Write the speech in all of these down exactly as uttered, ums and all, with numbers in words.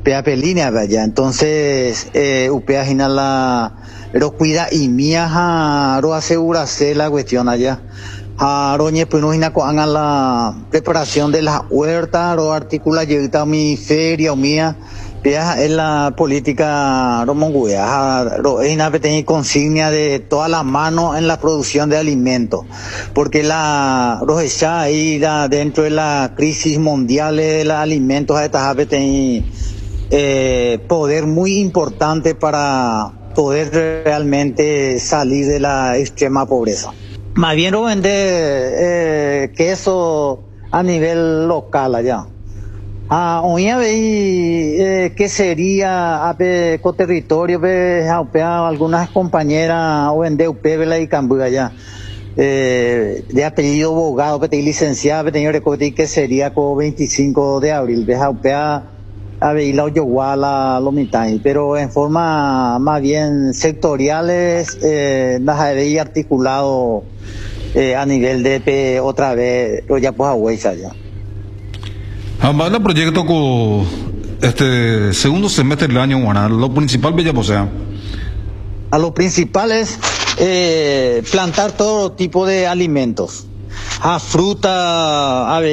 upea pelina vaya, entonces eh, upea gina la pero cuida y mía ja ro asegurarse la cuestión allá. A roñe pues no gina coanga la preparación de las huertas, ro articula llegita mi feria o mía. Es la política romonguea, es una pequeña consigna de toda la mano en la producción de alimentos, porque la rojecha ahí la, dentro de la crisis mundial de los alimentos esta pequeña eh, poder muy importante para poder realmente salir de la extrema pobreza. Más bien no vender eh, queso a nivel local allá. Ah, hoy eh, ¿qué sería a ver, con territorio ve algunas compañeras o en D U P la y Cambuya allá eh, de apellido abogado, pero licenciado, pero recordé que sería con veinticinco de abril, de Jaupea a ver la Oyoguala lo mitad, pero en forma más bien sectoriales eh, las había articulado eh, a nivel de P, otra vez ya pues a ya. Ambas el proyecto con este segundo semestre del año, bueno, lo principal bella posea. A lo principal es eh, plantar todo tipo de alimentos, a fruta, a ver,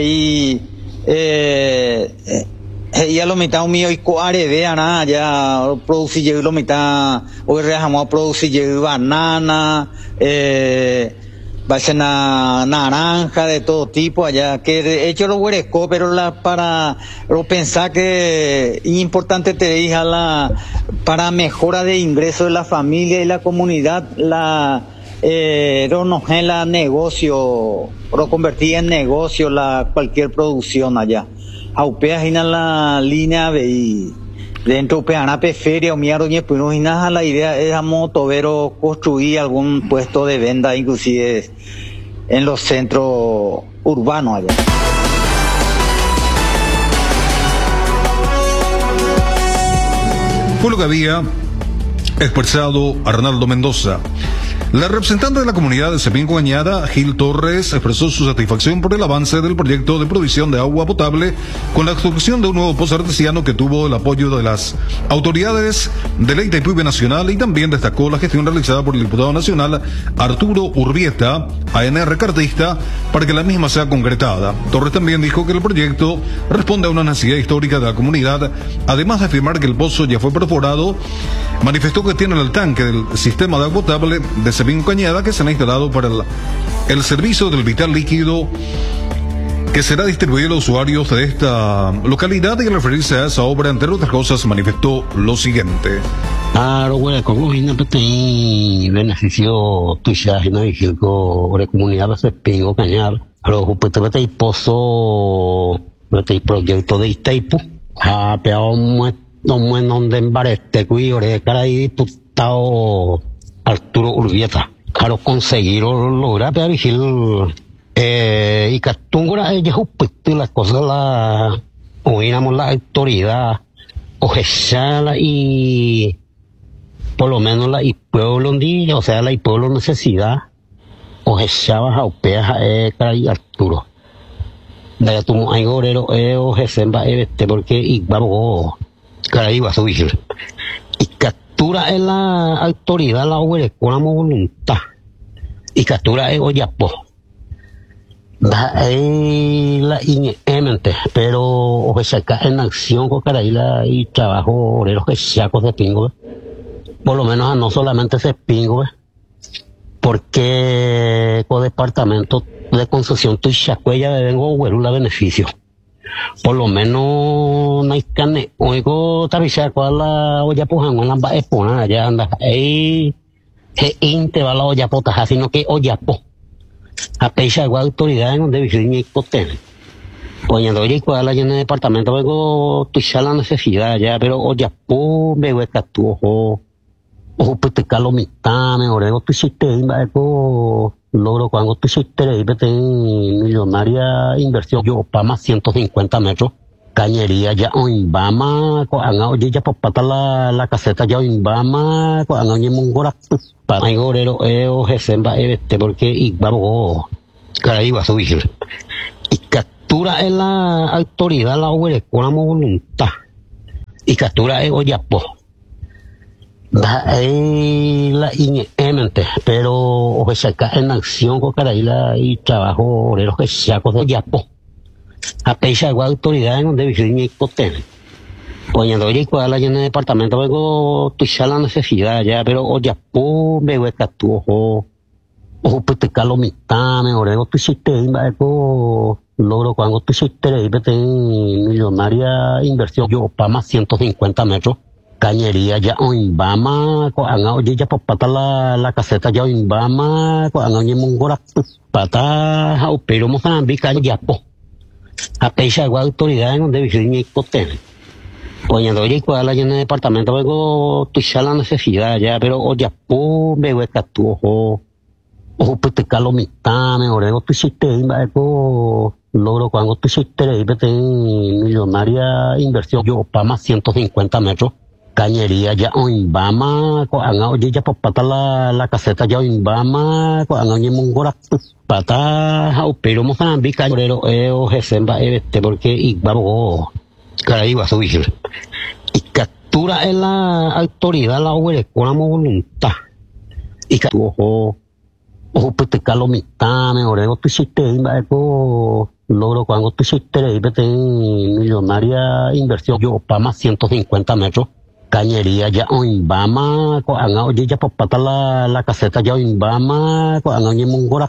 eh, eh, ya lo mitad mío y coare vea nada, ya producir lo mitad, hoy rejamos a producir banana, eh, va a ser na, naranja de todo tipo allá, que de hecho lo hueresco, pero la, para lo pensar que es importante te dije la para mejora de ingresos de la familia y la comunidad, la eh, no nos en la negocio, lo convertí en negocio la cualquier producción allá. Aupea en la línea de dentro de una feria o mierda, pues no nada la idea es a motovero construir algún puesto de venta, inclusive en los centros urbanos allá. Fue lo que había expresado Arnaldo Mendoza. La representante de la comunidad de Cepín Cañada, Gil Torres, expresó su satisfacción por el avance del proyecto de provisión de agua potable con la construcción de un nuevo pozo artesiano que tuvo el apoyo de las autoridades de la Itaipú Nacional, y también destacó la gestión realizada por el diputado nacional Arturo Urbieta, A N R cartista, para que la misma sea concretada. Torres también dijo que el proyecto responde a una necesidad histórica de la comunidad, además de afirmar que el pozo ya fue perforado. Manifestó que tiene el tanque del sistema de agua potable de Cepín Cañada que se ha instalado para el, el servicio del vital líquido que será distribuido a los usuarios de esta localidad, y al referirse a esa obra, entre otras cosas, manifestó lo siguiente. Claro, bueno, como es una beneficio tuya, no dije que la comunidad de Cepín Cañada, pero justamente hay pozo, hay proyecto de Itaipú, ha pegado un no buen donde embareste cuidore cara ahí diputado Arturo Urbieta claro conseguir lograr pero vigil eh y catungura ella justo las cosas la oíamos la autoridad ojesala y por lo menos la y pueblo ndilla o sea la y pueblo necesidad ojesaba jaupea eh cara y Arturo da tu hay gorero eh ojesemba este porque y vamos cara iba a subir y captura en la autoridad la huerecona voluntad y captura en Oyapo da ahí la inemente pero o se cae en acción con cara y la y trabajo obrero que sacos de pingo por lo menos no solamente se pingo porque con departamento de concesión tu chacuella de vengo huero la beneficio por lo menos no hay carne oigo tarizar cuál la olla pujan en la va exponer allá anda ahí se inte va la olla potaja sino que olla po a pesar de autoridad en donde vive ni coten oye doy cuál la en el departamento oigo tu la necesidad ya pero olla po me hueca tu ojo ojo pues te calo mitad me orego tu sistema eco logro cuando tú hiciste millonaria inversión yo para más ciento cincuenta metros cañería ya en Bama oye ya por pata la la caseta ya en Bama cuando en Mongora para el gorero eh o Gesemba este porque y vamos cara iba a subir y captura en la autoridad la huele con la voluntad y y captura es Oyapo. Ahí la inemente, pero o se cae en acción con Caraíla y trabajo obrero que se ha de Oyapo. A pesar de la autoridad en donde vive y potente. Cuando yo cuando la llena de departamento luego tuya la necesidad ya, pero Oyapo me voy a capturar ojo ojo pues te calo mitad me orego tu sistema eco logro cuando tu sistema y vete millonaria inversión yo para más ciento cincuenta metros cañería ya o Imbama cuando oye ya por pata la la caseta ya o Imbama cuando oye mongora pata pero Mozambique ya po a pesar de la autoridad en donde vive y potente. Cuando yo cuando la llena de departamento luego tuya la necesidad ya, pero Oyapo me voy a capturar ojo ojo pues te calo mitad me orego tu sistema eco logro cuando tu sistema y vete millonaria inversión yo para más ciento cincuenta metros cañería ya o Imbama cuando oye ya por pata la la caseta ya o Imbama cuando oye mongora pata pero Mozambique obrero eh o Gesemba este porque y vamos caray va a subir y captura en la autoridad la obra con la voluntad y captura ojo ojo pues te calo mitad me orego tu sistema eco logro cuando tu sistema y vete millonaria inversión yo para más ciento cincuenta metros cañería ya o Imbama cuando oye ya por pata la la caseta ya o Imbama cuando oye mongora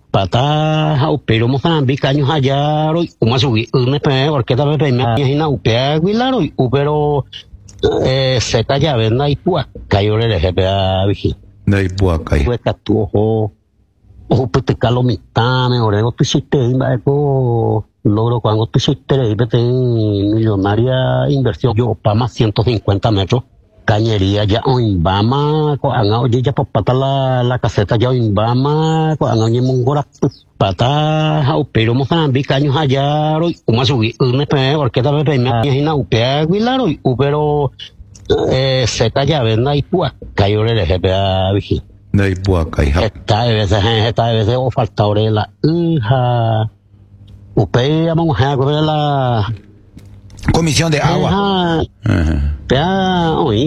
pata pero Mozambique años allá hoy como subir un porque tal vez me imagina upea guilaro pero eh se calla venda y pues cayó el G P A vigil de Ipuaca pues tu ojo ojo pues te calo mitad me orego tu sistema eco logro cuando tu sistema y vete millonaria inversión yo para más ciento cincuenta metros cañería ya o Imbama cuando oye ya por pata la la caseta ya o Imbama cuando oye mongora pata pero Mozambique años allá hoy como subir un porque tal vez me imagina upea guilaro pero eh se calla venda y pues cayó el G P A vigil de Ipuaca esta de veces esta de veces o falta la hija usted vamos a coger la Comisión de Agua. Ajá. Ajá. Ya, oye.